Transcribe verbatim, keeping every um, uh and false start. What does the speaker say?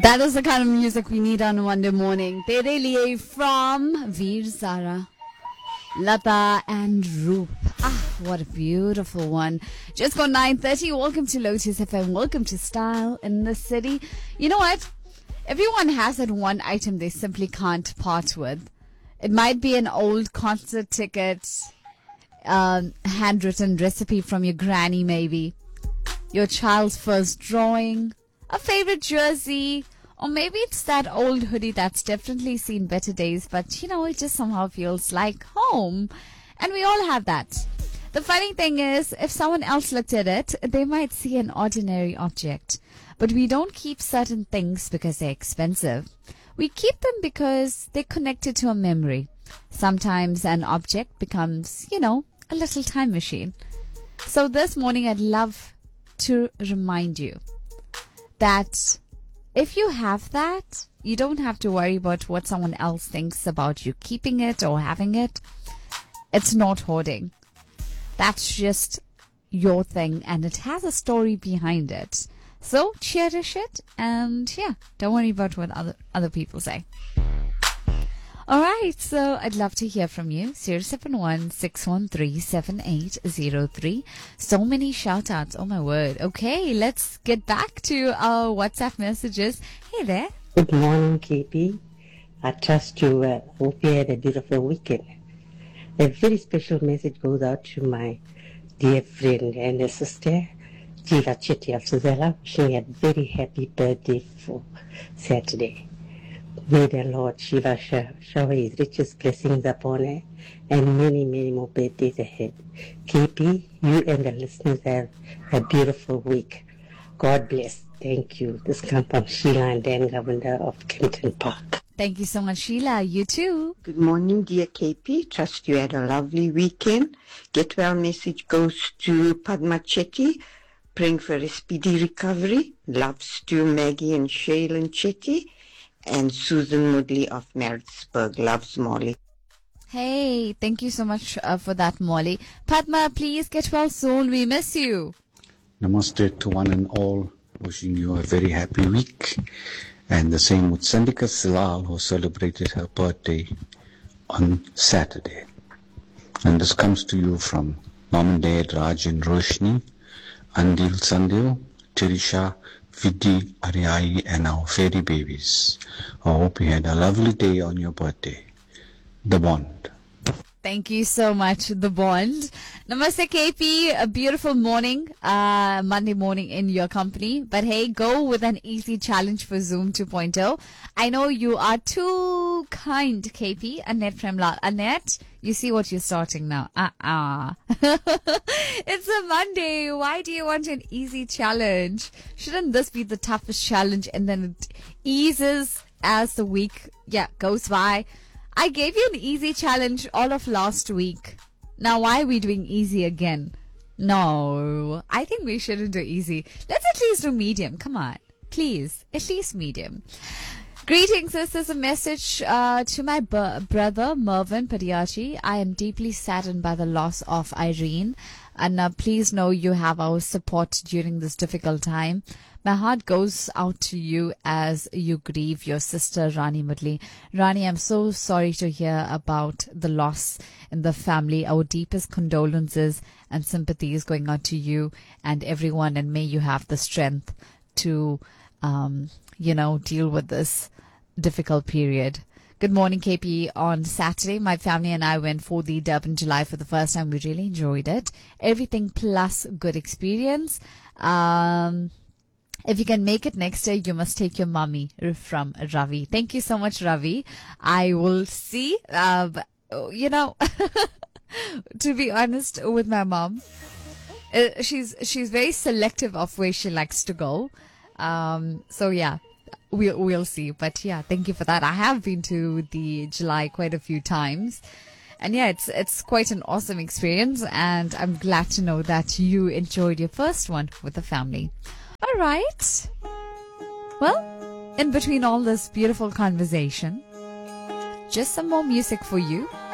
That is the kind of music we need on a Monday morning. Tere liye from Veer Zara, Lata and Roop. Ah, what a beautiful one. Just got nine thirty. Welcome to Lotus F M. Welcome to Style in the City. You know what? Everyone has that one item they simply can't part with. It might be an old concert ticket, um, handwritten recipe from your granny maybe, your child's first drawing, a favorite jersey, or maybe it's that old hoodie that's definitely seen better days, but you know, it just somehow feels like home. And we all have that. The funny thing is, if someone else looked at it, they might see an ordinary object. But we don't keep certain things because they're expensive. We keep them because they're connected to a memory. Sometimes an object becomes, you know, a little time machine. So this morning I'd love to remind you that if you have that, you don't have to worry about what someone else thinks about you keeping it or having it. It's not hoarding. That's just your thing, and it has a story behind it. So cherish it, and yeah, don't worry about what other other people say. All right, so I'd love to hear from you. zero seven one, six one three, seven eight zero three. So many shout outs. Oh my word. Okay, let's get back to our WhatsApp messages. Hey there. Good morning, K P. I trust you uh, hope you had a beautiful weekend. A very special message goes out to my dear friend and her sister, Jiva Chetty of Suzela, wishing a very happy birthday for Saturday. May the Lord Shiva shower his richest blessings upon her and many, many more birthdays ahead. K P, you and the listeners have a beautiful week. God bless. Thank you. This comes from Sheila and Dan Governor of Kempton Park. Thank you so much, Sheila. You too. Good morning, dear K P. Trust you had a lovely weekend. Get well message goes to Padma Chetty, praying for a speedy recovery. Loves to Maggie and Shaylin Chetty. And Susan Moodley of Maritzburg. Loves Molly. Hey, thank you so much uh, for that, Molly. Padma, please get well soon. We miss you. Namaste to one and all. Wishing you a very happy week. And the same with Sandika Silal, who celebrated her birthday on Saturday. And this comes to you from Mom and Dad, Raj and Roshni, Andil Sandil, Tirisha, Vidhi, Ariai, and our fairy babies. I hope you had a lovely day on your birthday. The Bond. Thank you so much, The Bond. Namaste, K P. A beautiful morning, uh, Monday morning in your company. But hey, go with an easy challenge for Zoom two point oh. I know you are too kind, K P. Annette Premlal. Annette, you see what you're starting now. Uh-uh. It's a Monday. Why do you want an easy challenge? Shouldn't this be the toughest challenge and then it eases as the week, yeah, goes by? I gave you an easy challenge all of last week. Now, why are we doing easy again? No, I think we shouldn't do easy. Let's at least do medium. Come on. Please. At least medium. Greetings. This is a message uh, to my b- brother, Mervyn Padiachi. I am deeply saddened by the loss of Irene. And uh, please know you have our support during this difficult time. My heart goes out to you as you grieve your sister, Rani Mudli. Rani, I'm so sorry to hear about the loss in the family. Our deepest condolences and sympathies going out to you and everyone, and may you have the strength to, um, you know, deal with this difficult period. Good morning, K P. On Saturday, my family and I went for the Durban July for the first time. We really enjoyed it. Everything plus good experience. Um... If you can make it next year, you must take your mommy, from Ravi. Thank you so much, Ravi. I will see. Uh, you know, to be honest with my mom, uh, she's she's very selective of where she likes to go. Um, so yeah, we'll we'll see. But yeah, thank you for that. I have been to the July quite a few times. And yeah, it's it's quite an awesome experience. And I'm glad to know that you enjoyed your first one with the family. All right. Well, in between all this beautiful conversation, just some more music for you.